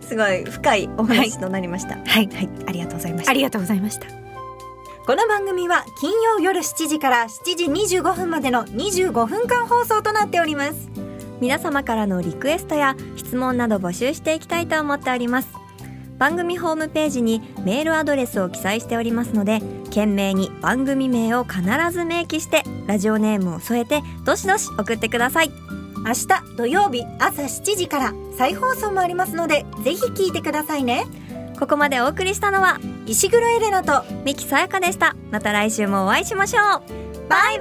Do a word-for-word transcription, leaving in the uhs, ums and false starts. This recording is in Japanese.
すごい深いお話となりました。 はい、 はい、ありがとうございました。 ありがとうございました。 この番組は金曜夜しちじからしちじにじゅうごふんまでのにじゅうごふんかん放送となっております。皆様からのリクエストや質問など募集していきたいと思っております。番組ホームページにメールアドレスを記載しておりますので、懸命に番組名を必ず明記してラジオネームを添えてどしどし送ってください。明日土曜日朝しちじから再放送もありますので、ぜひ聞いてくださいね。ここまでお送りしたのは石黒エレナと三木さやかでした。また来週もお会いしましょう。 バイバイ。